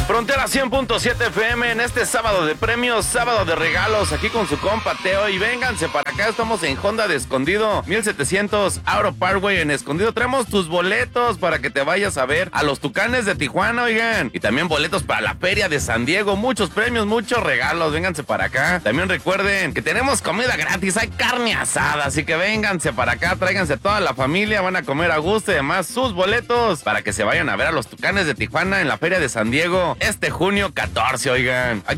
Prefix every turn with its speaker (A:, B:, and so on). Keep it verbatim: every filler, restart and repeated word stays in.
A: Frontera cien punto siete F M en este sábado de premios, sábado de regalos, aquí con su compa Teo. Y vénganse para acá, estamos en Honda de Escondido, mil setecientos Auro Parkway en Escondido. Traemos tus boletos para que te vayas a ver a los Tucanes de Tijuana, oigan. Y también boletos para la Feria de San Diego, muchos premios, muchos regalos, vénganse para acá. También recuerden que tenemos comida gratis, hay carne asada, así que vénganse para acá, tráiganse toda la familia, van a comer a gusto y además sus boletos para que se vayan a ver a los Tucanes de Tijuana en la Feria de San Diego este junio catorce, oigan. Aquí